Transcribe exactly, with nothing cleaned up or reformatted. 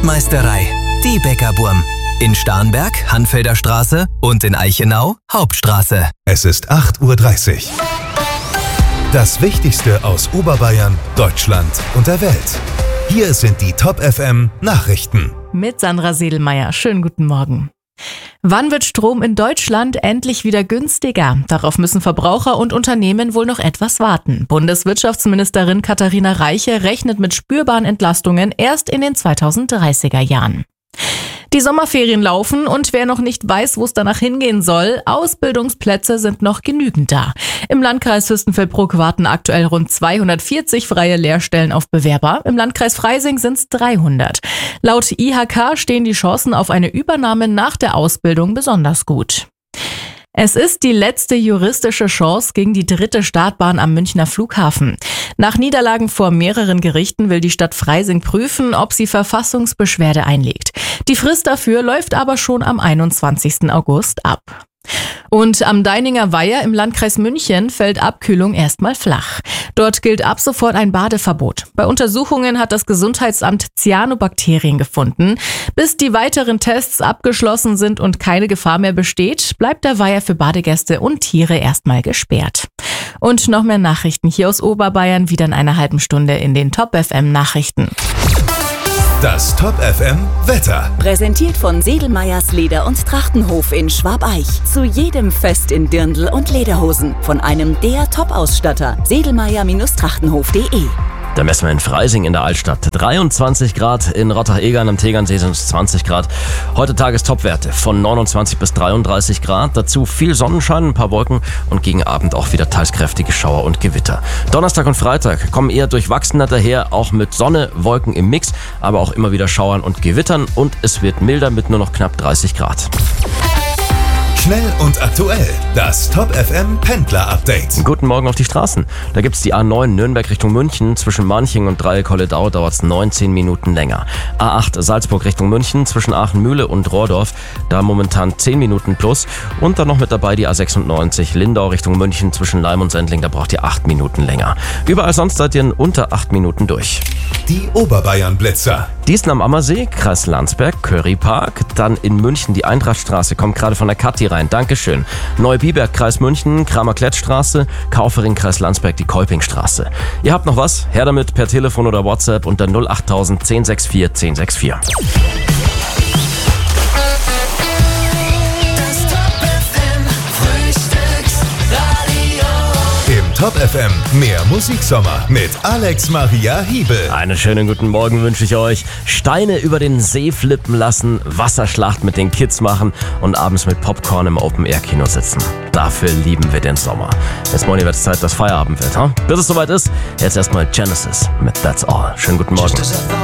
Brotmeisterei, die Bäckerburm. In Starnberg, Hanfelder Straße und in Eichenau, Hauptstraße. Es ist acht Uhr dreißig. Das Wichtigste aus Oberbayern, Deutschland und der Welt. Hier sind die Top F M Nachrichten. Mit Sandra Sedelmeier. Schönen guten Morgen. Wann wird Strom in Deutschland endlich wieder günstiger? Darauf müssen Verbraucher und Unternehmen wohl noch etwas warten. Bundeswirtschaftsministerin Katharina Reiche rechnet mit spürbaren Entlastungen erst in den zweitausenddreißiger Jahren. Die Sommerferien laufen und wer noch nicht weiß, wo es danach hingehen soll, Ausbildungsplätze sind noch genügend da. Im Landkreis Fürstenfeldbruck warten aktuell rund zweihundertvierzig freie Lehrstellen auf Bewerber. Im Landkreis Freising sind es dreihundert. Laut I H K stehen die Chancen auf eine Übernahme nach der Ausbildung besonders gut. Es ist die letzte juristische Chance gegen die dritte Startbahn am Münchner Flughafen. Nach Niederlagen vor mehreren Gerichten will die Stadt Freising prüfen, ob sie Verfassungsbeschwerde einlegt. Die Frist dafür läuft aber schon am einundzwanzigsten August ab. Und am Deininger Weiher im Landkreis München fällt Abkühlung erstmal flach. Dort gilt ab sofort ein Badeverbot. Bei Untersuchungen hat das Gesundheitsamt Cyanobakterien gefunden. Bis die weiteren Tests abgeschlossen sind und keine Gefahr mehr besteht, bleibt der Weiher für Badegäste und Tiere erstmal gesperrt. Und noch mehr Nachrichten hier aus Oberbayern wieder in einer halben Stunde in den Top F M Nachrichten. Das Top F M Wetter. Präsentiert von Sedelmeyers Leder- und Trachtenhof in Schwabeich. Zu jedem Fest in Dirndl und Lederhosen. Von einem der Top-Ausstatter. Sedelmeyer Trachtenhof punkt de. Da messen wir in Freising in der Altstadt dreiundzwanzig Grad, in Rottach-Egern am Tegernsee sind es zwanzig Grad. Heute Tagestopwerte von neunundzwanzig bis dreiunddreißig Grad, dazu viel Sonnenschein, ein paar Wolken und gegen Abend auch wieder teils kräftige Schauer und Gewitter. Donnerstag und Freitag kommen eher durchwachsener daher, auch mit Sonne, Wolken im Mix, aber auch immer wieder Schauern und Gewittern und es wird milder mit nur noch knapp dreißig Grad. Schnell und aktuell, das Top F M Pendler Update. Guten Morgen auf die Straßen. Da gibt's die A neun Nürnberg Richtung München. Zwischen Manching und Dreieck-Holledau dauert's neunzehn Minuten länger. A acht Salzburg Richtung München zwischen Aachen-Mühle und Rohrdorf. Da momentan zehn Minuten plus. Und dann noch mit dabei die A sechsundneunzig Lindau Richtung München zwischen Leim und Sendling. Da braucht ihr acht Minuten länger. Überall sonst seid ihr in unter acht Minuten durch. Die Oberbayern Blitzer. Diesen am Ammersee, Kreis Landsberg, Currypark. Dann in München die Eintrachtstraße, kommt gerade von der Kathi rein. Dankeschön. Neubiberg, Kreis München, Kramer-Klettstraße, Kaufering, Kreis Landsberg, die Kolpingstraße. Ihr habt noch was? Her damit per Telefon oder WhatsApp unter null acht tausend zehn sechs vier zehn sechs vier. Top F M, mehr Musiksommer mit Alex Maria Hiebel. Einen schönen guten Morgen wünsche ich euch. Steine über den See flippen lassen, Wasserschlacht mit den Kids machen und abends mit Popcorn im Open-Air-Kino sitzen. Dafür lieben wir den Sommer. Jetzt morgen wird es Zeit, dass Feierabend wird. Huh? Bis es soweit ist, jetzt erstmal Genesis mit That's All. Schönen guten Morgen.